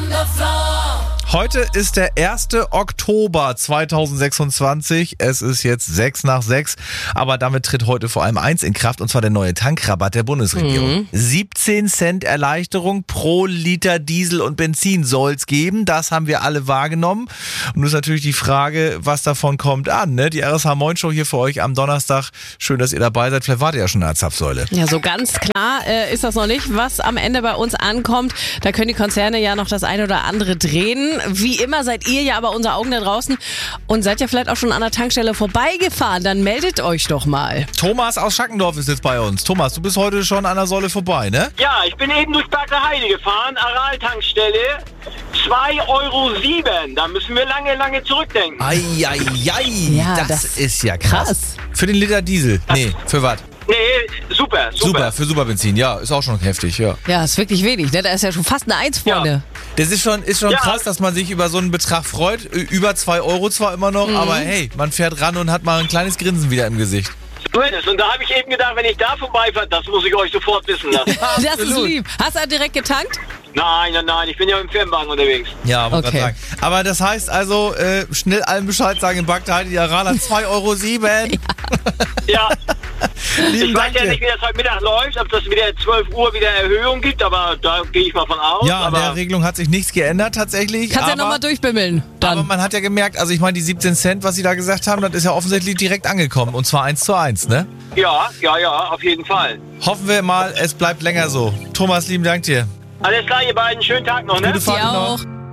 Heute ist der 1. Oktober 2026. Es ist jetzt 6 nach 6. Aber damit tritt heute vor allem eins in Kraft, und zwar der neue Tankrabatt der Bundesregierung. 17 Cent Erleichterung pro Liter Diesel und Benzin soll's geben. Das haben wir alle wahrgenommen. Und nun ist natürlich die Frage, was davon kommt an. Ne? Die RSH Moin Show hier für euch am Donnerstag. Schön, dass ihr dabei seid. Vielleicht wart ihr ja schon an der Zapfsäule. Ja, so ganz klar ist das noch nicht, was am Ende bei uns ankommt. Da können die Konzerne ja noch das eine oder andere drehen. Wie immer seid ihr ja aber unser Augen da draußen und seid ja vielleicht auch schon an der Tankstelle vorbeigefahren. Dann meldet euch doch mal. Thomas aus Schackendorf ist jetzt bei uns. Thomas, du bist heute schon an der Säule vorbei, ne? Ja, ich bin eben durch Bergheide gefahren, Aral-Tankstelle, 2,07 Euro. Da müssen wir lange zurückdenken. Eieiei, Ja, das das ist ja krass. Für den Liter Diesel? Nee, für was? Nee, super. Super, für Superbenzin, ja, ist auch schon heftig, ja. Ja, ist wirklich wenig, ne? Da ist ja schon fast eine 1 vorne. Das ist schon Ja. krass, dass man sich über so einen Betrag freut. Über 2 Euro zwar immer noch, aber hey, man fährt ran und hat mal ein kleines Grinsen wieder im Gesicht. So ist es. Und da habe ich eben gedacht, wenn ich da vorbeifahre, das muss ich euch sofort wissen lassen. Das ist lieb. Hast du direkt getankt? Nein, ich bin ja im Firmenwagen unterwegs. Ja, wollte Okay. gerade sagen. Aber das heißt also, schnell allen Bescheid sagen, in Bagdad, die Aral hat 2,07 Euro. Ja, Lieben ich weiß Dank ja dir. nicht, wie das heute Mittag läuft, ob das wieder 12 Uhr wieder Erhöhung gibt, aber da gehe ich mal von aus. Ja, an aber der Regelung hat sich nichts geändert tatsächlich. Kannst ja aber, nochmal durchbimmeln. aber Dann. man hat ja gemerkt, also ich meine, die 17 Cent, was Sie da gesagt haben, das ist ja offensichtlich direkt angekommen. Und zwar 1:1, ne? ja, auf jeden Fall. Hoffen wir mal, es bleibt länger so. Thomas, lieben Dank dir. Alles klar, ihr beiden. Schönen Tag noch, ne? Gute Fahrt Sie noch. auch.